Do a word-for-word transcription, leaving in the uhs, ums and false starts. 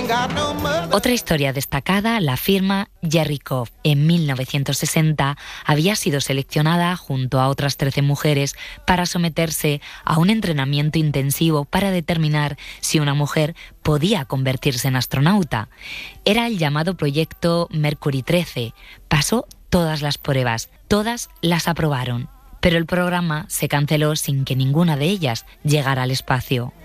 Otra historia destacada la firma Jerry Cobb. En mil novecientos sesenta había sido seleccionada junto a otras trece mujeres para someterse a un entrenamiento intensivo para determinar si una mujer podía convertirse en astronauta. Era el llamado proyecto Mercury trece. Pasó todas las pruebas, todas las aprobaron, pero el programa se canceló sin que ninguna de ellas llegara al espacio.